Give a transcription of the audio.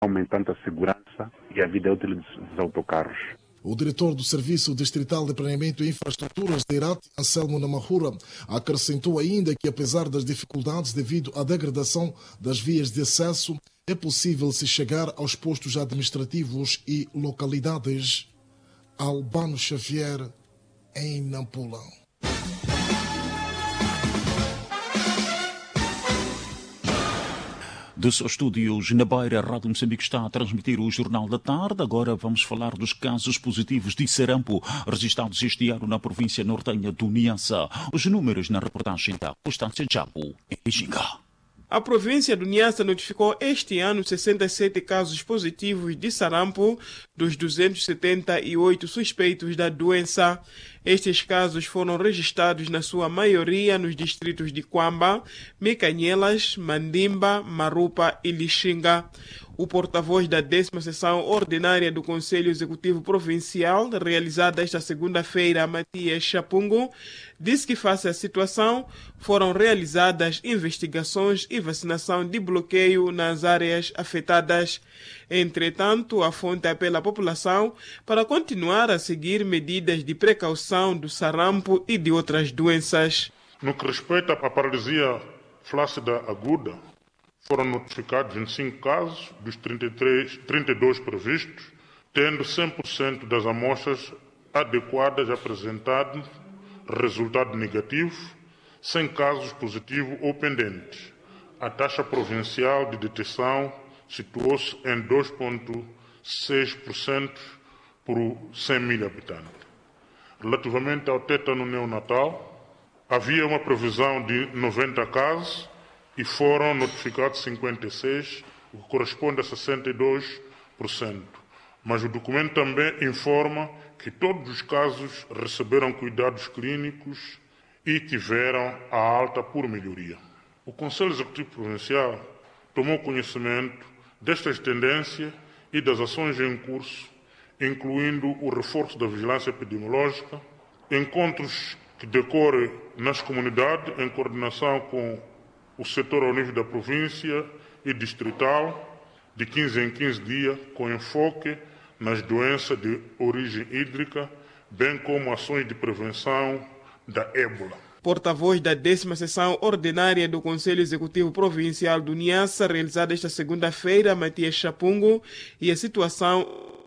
aumentando a segurança e a vida útil dos autocarros. O diretor do Serviço Distrital de Planeamento e Infraestruturas de Irati, Anselmo Namahura, acrescentou ainda que, apesar das dificuldades devido à degradação das vias de acesso, é possível se chegar aos postos administrativos e localidades. Albano Xavier, em Nampula. Dos estúdios na Beira, a Rádio Moçambique está a transmitir o Jornal da Tarde. Agora vamos falar dos casos positivos de sarampo registrados este ano na província nortenha do Niassa. Os números na reportagem da Constância Jabu, em Ixinga. A província do Niassa notificou este ano 67 casos positivos de sarampo dos 278 suspeitos da doença. Estes casos foram registrados na sua maioria nos distritos de Quamba, Mecanhelas, Mandimba, Marupa e Lixinga. O porta-voz da 10ª sessão ordinária do Conselho Executivo Provincial, realizada esta segunda-feira, Matias Chapungo, disse que, face à situação, foram realizadas investigações e vacinação de bloqueio nas áreas afetadas. Entretanto, a fonte apela à população para continuar a seguir medidas de precaução do sarampo e de outras doenças. No que respeita à paralisia flácida aguda, foram notificados 25 casos dos 32 previstos, tendo 100% das amostras adequadas apresentado resultado negativo, sem casos positivos ou pendentes. A taxa provincial de detecção situou-se em 2,6% por 100 mil habitantes. Relativamente ao tétano neonatal, havia uma previsão de 90 casos e foram notificados 56, o que corresponde a 62%. Mas o documento também informa que todos os casos receberam cuidados clínicos e tiveram a alta por melhoria. O Conselho Executivo Provincial tomou conhecimento destas tendências e das ações em curso, incluindo o reforço da vigilância epidemiológica, encontros que decorrem nas comunidades em coordenação com o setor ao nível da província e distrital, de 15 em 15 dias, com enfoque nas doenças de origem hídrica, bem como ações de prevenção da ébola. Porta-voz da 10ª sessão ordinária do Conselho Executivo Provincial do Niassa, realizada esta segunda-feira, Matias Chapungo, e a situação